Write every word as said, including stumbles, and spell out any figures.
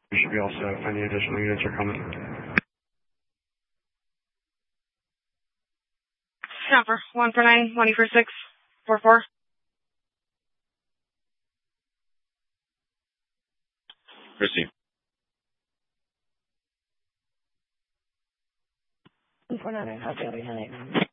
We should be all set if any additional units are coming. Snapper, one for nine, one for six, four four. Receive. one for nine, how's the other hand?